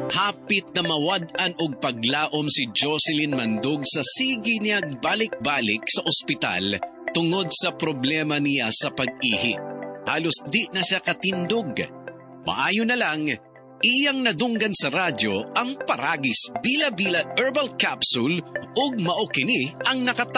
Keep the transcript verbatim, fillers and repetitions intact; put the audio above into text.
Hapit na mawad-an og paglaom si Jocelyn Mandog sa sige niyag balik-balik sa ospital tungod sa problema niya sa pag-ihi. Halos di na siya katindog. Maayo na lang, iyang nadunggan sa radyo ang Paragis Bila-Bila Herbal Capsule ug mao kini ang nakatapos